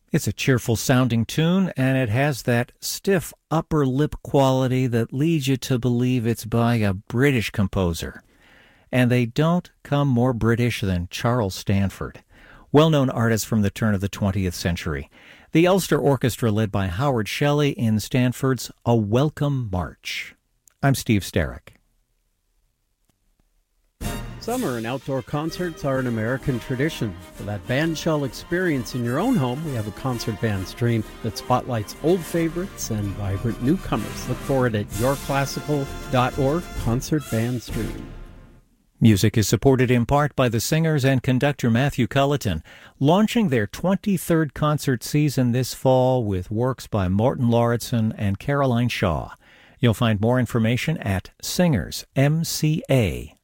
It's a cheerful sounding tune, and it has that stiff upper lip quality that leads you to believe it's by a British composer. And they don't come more British than Charles Stanford, well-known artist from the turn of the 20th century. The Ulster Orchestra, led by Howard Shelley in Stanford's A Welcome March. I'm Steve Starrick. Summer and outdoor concerts are an American tradition. For that bandshell experience in your own home, we have a concert band stream that spotlights old favorites and vibrant newcomers. Look for it at yourclassical.org, Concert Band Stream. Music is supported in part by the singers and conductor Matthew Culleton, launching their 23rd concert season this fall with works by Morton Lauritsen and Caroline Shaw. You'll find more information at singersmca.org.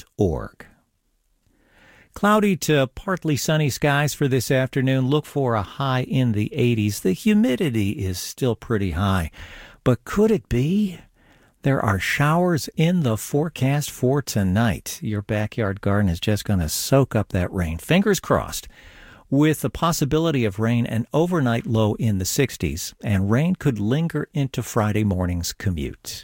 Cloudy to partly sunny skies for this afternoon. Look for a high in the 80s. The humidity is still pretty high. But could it be? There are showers in the forecast for tonight. Your backyard garden is just going to soak up that rain. Fingers crossed. With the possibility of rain, an overnight low in the 60s, and rain could linger into Friday morning's commute.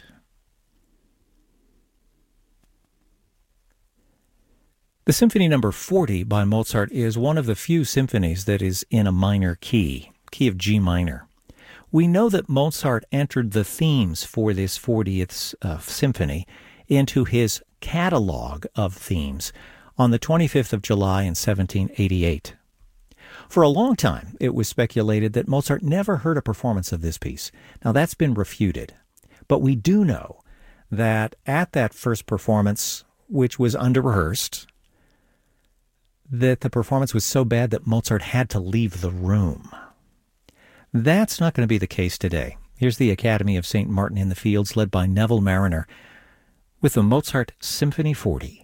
The Symphony No. 40 by Mozart is one of the few symphonies that is in a minor key of G minor. We know that Mozart entered the themes for this 40th symphony into his catalog of themes on the 25th of July in 1788. For a long time, it was speculated that Mozart never heard a performance of this piece. Now, that's been refuted. But we do know that at that first performance, which was under-rehearsed, that the performance was so bad that Mozart had to leave the room. That's not going to be the case today. Here's the Academy of St. Martin in the Fields, led by Neville Marriner, with the Mozart Symphony 40.